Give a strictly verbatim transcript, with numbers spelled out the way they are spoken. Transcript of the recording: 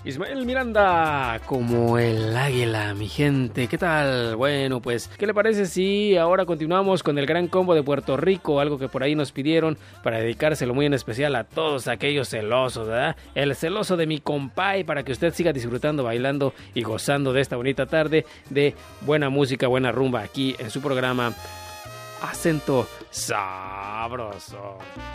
Ismael Miranda, como el águila, mi gente, ¿qué tal? Bueno, pues, ¿qué le parece si ahora continuamos con el Gran Combo de Puerto Rico? Algo que por ahí nos pidieron para dedicárselo muy en especial a todos aquellos celosos, ¿verdad? El celoso de mi compay, para que usted siga disfrutando, bailando y gozando de esta bonita tarde de buena música, buena rumba aquí en su programa Acento Sabroso.